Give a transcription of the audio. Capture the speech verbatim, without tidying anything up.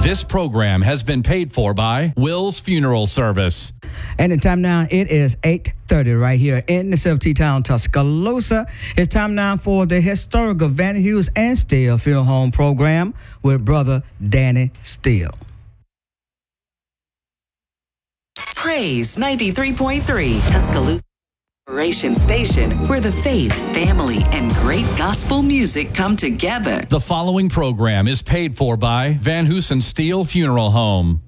This program has been paid for by Will's Funeral Service. And the time now, it is eight thirty right here in the Silver Town, Tuscaloosa. It's time now for the historical Van Hughes and Steele Funeral Home program with Brother Danny Steele. Praise ninety-three point three, Tuscaloosa Inspiration Station, where the faith, family, and great gospel music come together. The following program is paid for by Van Heusen Steele Funeral Home.